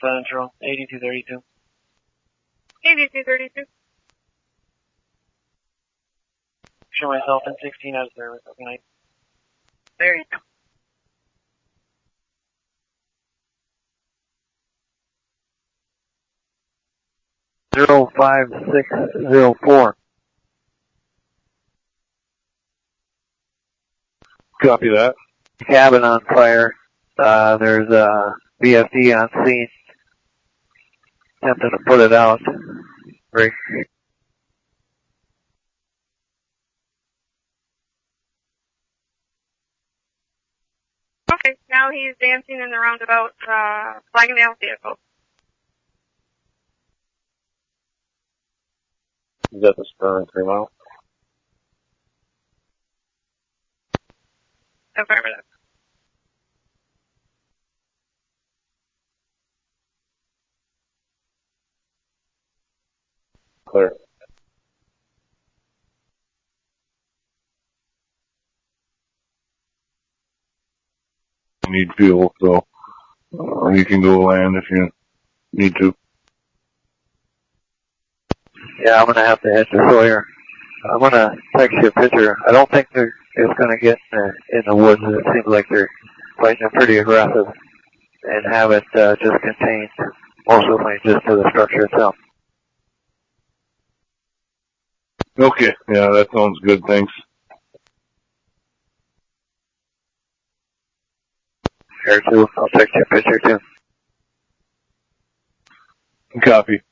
Central, 8232. 8232. Show myself in 16 out of service. Good night. There you go. Zero 5604. Copy that. Cabin on fire. There's a VFD on scene. Attempting to put it out. Break. Okay, now he's dancing in the roundabout, flagging down vehicle. You got the spur in 3 miles? Affirmative. Clear. Need fuel, so you can go land if you need to. Yeah, I'm gonna have to head to Sawyer. I'm gonna text you a picture. I don't think it's gonna get in the woods. It seems like they're fighting it pretty aggressive and have it just contained, mostly just to the structure itself. Okay, yeah, that sounds good, thanks. Here too. I'll text you a picture too. Copy.